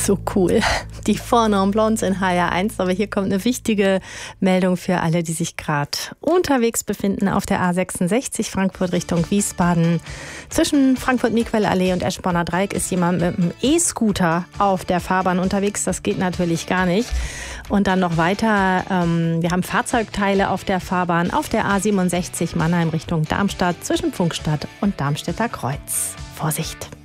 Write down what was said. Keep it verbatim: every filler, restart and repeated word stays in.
So cool. Die Fornon Blondes in H R eins. Aber hier kommt eine wichtige Meldung für alle, die sich gerade unterwegs befinden auf der A sechsundsechzig Frankfurt Richtung Wiesbaden. Zwischen Frankfurt-Miquel-Allee und Eschborner Dreieck ist jemand mit einem E-Scooter auf der Fahrbahn unterwegs. Das geht natürlich gar nicht. Und dann noch weiter, ähm, wir haben Fahrzeugteile auf der Fahrbahn auf der A siebenundsechzig Mannheim Richtung Darmstadt zwischen Pfungstadt und Darmstädter Kreuz. Vorsicht!